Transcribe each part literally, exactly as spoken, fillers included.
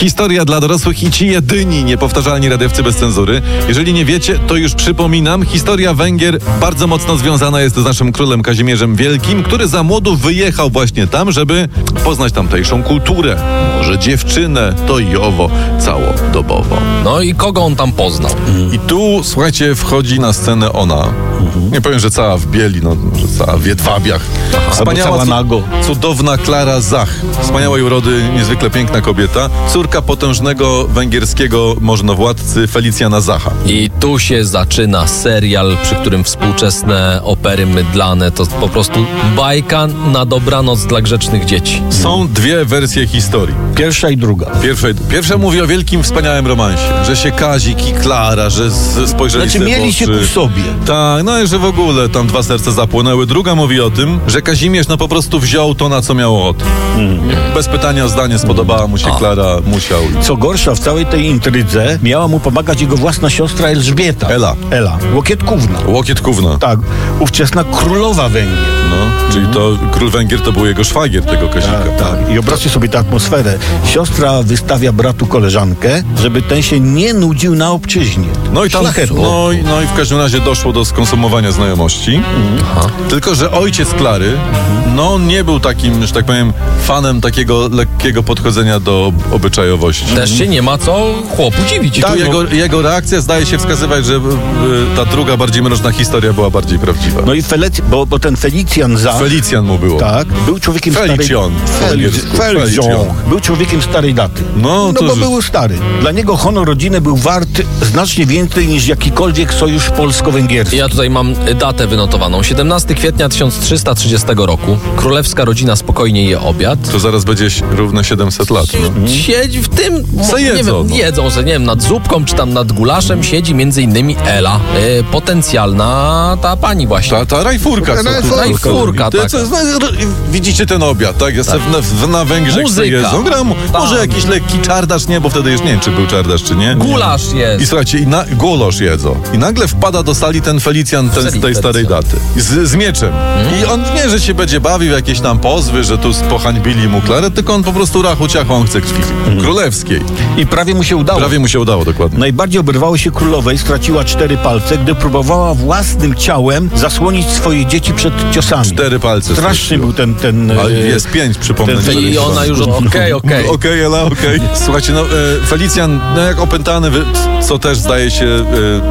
Historia dla dorosłych i ci jedyni niepowtarzalni radiowcy bez cenzury. Jeżeli nie wiecie, to już przypominam. Historia Węgier bardzo mocno związana jest z naszym królem Kazimierzem Wielkim, który za młodu wyjechał właśnie tam, żeby poznać tamtejszą kulturę. Może dziewczynę, to i owo, całodobowo. No i kogo on tam poznał? I tu, słuchajcie, wchodzi na scenę ona. Nie powiem, że cała w bieli, no, że cała w jedwabiach. Wspaniała, cała nago. cudowna Klara Zach. Wspaniałej urody, niezwykle piękna kobieta. Córka potężnego węgierskiego możnowładcy Felicjana Zacha. I tu się zaczyna serial, przy którym współczesne opery mydlane to po prostu bajka na dobranoc dla grzecznych dzieci. Są dwie wersje historii. Pierwsza i druga. Pierwsza, pierwsza mówi o wielkim, wspaniałym romansie. Że się Kazik i Klara, że z, spojrzeli Znaczy sobie w mieli oczy. się ku sobie. Tak, no i że w ogóle tam dwa serca zapłonęły. Druga mówi o tym, że Kazimierz no po prostu wziął to, na co miał od. Mm. Bez pytania o zdanie spodobała mu się A. Klara, musiał. Co gorsza, w całej tej intrydze miała mu pomagać jego własna siostra Elżbieta. Ela. Ela. Łokietkówna. Łokietkówna. Tak. Ówczesna królowa Węgier. No, czyli to król Węgier to był jego szwagier, tego Kazika. Tak, tak. I obrazcie sobie tę atmosferę. Siostra wystawia bratu koleżankę, żeby ten się nie nudził na obczyźnie. No i tam, Szlachetnie. no, i- no i w każdym razie doszło do skonsumowania znajomości. Aha. Tylko że ojciec Klary, no on nie był takim, że tak powiem, fanem takiego lekkiego podchodzenia do obyczajowości. Też się nie ma co chłopu dziwić. I tu Tak, jego, jego reakcja zdaje się wskazywać, że y, ta druga, bardziej mroczna historia była bardziej prawdziwa. No i Felec, bo, bo ten Felicjan Zach, Felicjan mu było. tak, był człowiekiem Felicjon. starej... Po angielsku. Felicjon. Felicjon. Był człowiekiem starej daty. No, No to bo że- był stary. Dla niego honor rodziny był wart znacznie więcej niż jakikolwiek sojusz polsko-węgierski. Ja tutaj mam datę wynotowaną. siedemnastego kwietnia tysiąc trzysta trzydziestego roku. Królewska rodzina spokojnie je obiad. To zaraz będzie równe siedemset lat. No. Siedzi w tym, Co nie jedzą, wiem, no. jedzą, że nie wiem, nad zupką czy tam nad gulaszem siedzi między innymi Ela, y, potencjalna ta pani właśnie. Ta, ta rajfurka. co tu- Rajfurka, Rajfurka, Ty, taka. co, no, widzicie ten obiad, tak? Ja tak. Na, na Węgrzech Muzyka. jedzą. Gram, Tam. może jakiś lekki czardasz, nie? Bo wtedy już nie wiem, czy był czardasz, czy nie. Gulasz jest. I słuchajcie, i na, gulasz jedzą. I nagle wpada do sali ten Felicjan ten, z tej Felicjan. starej daty. Z, z mieczem. I on nie, że się będzie bawił w jakieś tam pozwy, że tu pohańbili mu Klarę, tylko on po prostu rachu ciachu, on chce krwi. Królewskiej. I prawie mu się udało. Prawie mu się udało, dokładnie. Najbardziej oberwało się królowej, straciła cztery palce, gdy próbowała własnym ciałem zasłonić swoje dzieci przed ciosami. Cztery palce. Straszny był ten... ten Ale e, jest pięć, przypomnę. ten nie? I ona już, okej, okej. Okej, Ela, okej. Słuchajcie, no e, Felicjan, no jak opętany, wy, co też zdaje się e,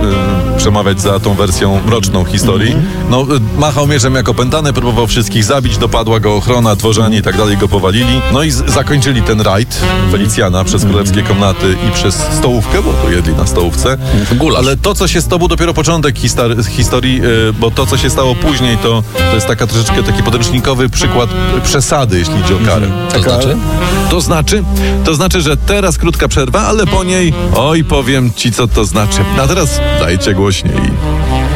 e, przemawiać za tą wersją mroczną historii, no e, machał mieczem jak opętany, próbował wszystkich zabić, dopadła go ochrona, dworzanie i tak dalej, go powalili. No i z, zakończyli ten rajd Felicjana przez królewskie komnaty i przez stołówkę, bo to jedli na stołówce. Gulasz. Ale to, co się z tobą, dopiero początek histor- historii, e, bo to, co się stało później, to, to jest taka troszeczkę taki podręcznikowy przykład przesady, jeśli idzie o karę. To znaczy? To znaczy? To znaczy, że teraz krótka przerwa, ale po niej, oj, powiem ci, co to znaczy. A teraz dajcie głośniej.